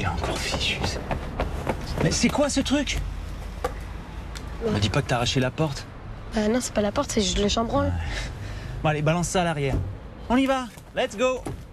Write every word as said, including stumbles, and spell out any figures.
Tiens, encore fichu. Mais c'est quoi ce truc? Ouais. Me dis pas que t'as arraché la porte. Bah non, c'est pas la porte, c'est juste le chambranle. Ouais. Bon allez, balance ça à l'arrière. On y va. Let's go.